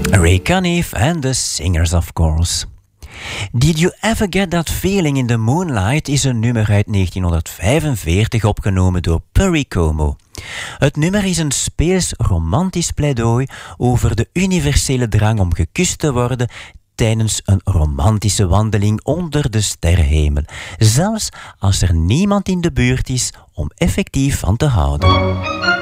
Ray Conniff and the Singers, of course. Did You Ever Get That Feeling in the Moonlight is een nummer uit 1945 opgenomen door Perry Como. Het nummer is een speels romantisch pleidooi over de universele drang om gekust te worden tijdens een romantische wandeling onder de sterrenhemel, zelfs als er niemand in de buurt is om effectief van te houden.